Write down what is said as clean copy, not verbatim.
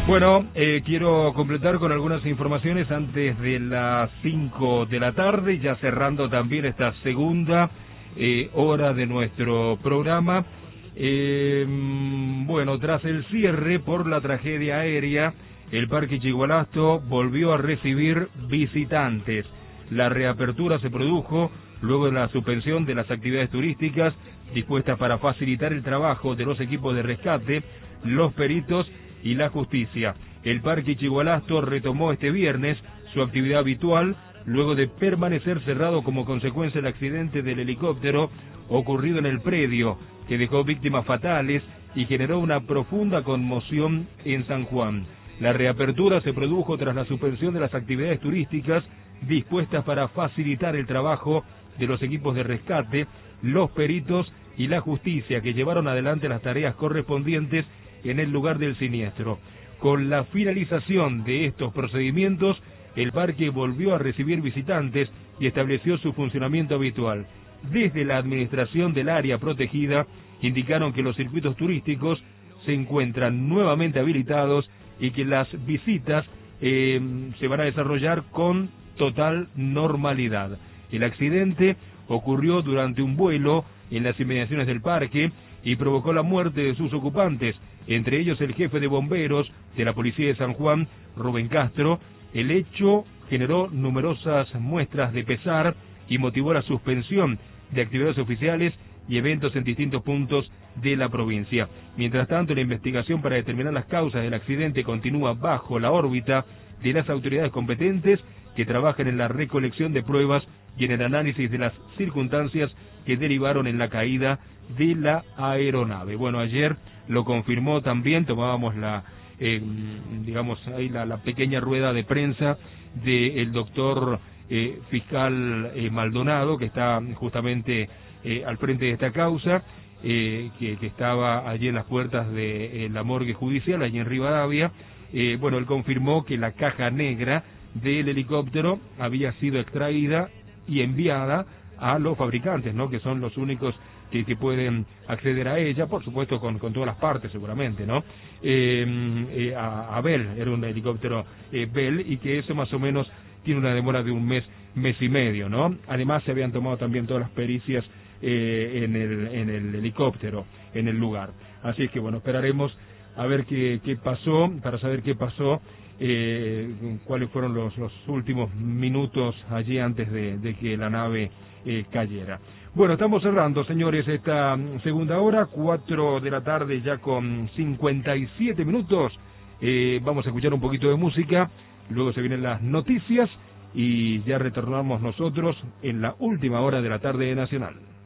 Bueno, quiero completar con algunas informaciones antes de las 5 de la tarde, ya cerrando también esta segunda hora de nuestro programa. Bueno, tras el cierre por la tragedia aérea, el Parque Chigualasto volvió a recibir visitantes. La reapertura se produjo luego de la suspensión de las actividades turísticas dispuestas para facilitar el trabajo de los equipos de rescate, los peritos y la justicia. El Parque Chigualasto retomó este viernes su actividad habitual luego de permanecer cerrado como consecuencia del accidente del helicóptero ocurrido en el predio, que dejó víctimas fatales y generó una profunda conmoción en San Juan. La reapertura se produjo tras la suspensión de las actividades turísticas dispuestas para facilitar el trabajo de los equipos de rescate, los peritos y la justicia, que llevaron adelante las tareas correspondientes en el lugar del siniestro. Con la finalización de estos procedimientos, el parque volvió a recibir visitantes y estableció su funcionamiento habitual. Desde la administración del área protegida indicaron que los circuitos turísticos se encuentran nuevamente habilitados y que las visitas se van a desarrollar con total normalidad. El accidente ocurrió durante un vuelo en las inmediaciones del parque y provocó la muerte de sus ocupantes, entre ellos el jefe de bomberos de la policía de San Juan, Rubén Castro. El hecho generó numerosas muestras de pesar y motivó la suspensión de actividades oficiales y eventos en distintos puntos de la provincia. Mientras tanto, la investigación para determinar las causas del accidente continúa bajo la órbita de las autoridades competentes que trabajan en la recolección de pruebas y en el análisis de las circunstancias que derivaron en la caída de la aeronave. Bueno, ayer lo confirmó también, tomábamos la pequeña rueda de prensa del doctor fiscal Maldonado, que está justamente al frente de esta causa, que estaba allí en las puertas de la morgue judicial, allí en Rivadavia. Bueno, él confirmó que la caja negra del helicóptero había sido extraída y enviada a los fabricantes, ¿no?, que son los únicos que pueden acceder a ella, por supuesto con todas las partes seguramente, ¿no? A Bell, era un helicóptero Bell, y que eso más o menos tiene una demora de un mes y medio, ¿no? Además se habían tomado también todas las pericias en el helicóptero, en el lugar. Así es que bueno, esperaremos a ver qué pasó, para saber qué pasó, cuáles fueron los últimos minutos allí antes de que la nave cayera. Bueno, estamos cerrando, señores, esta segunda hora, 4 de la tarde ya con 57 minutos. Vamos a escuchar un poquito de música, luego se vienen las noticias y ya retornamos nosotros en la última hora de la tarde de Nacional.